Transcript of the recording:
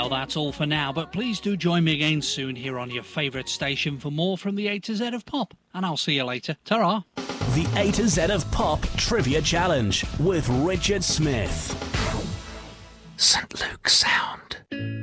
Well, that's all for now, but please do join me again soon here on your favourite station for more from the A to Z of Pop. And I'll see you later. Ta-ra. The A to Z of Pop Trivia Challenge with Richard Smith. St. Luke's Sound.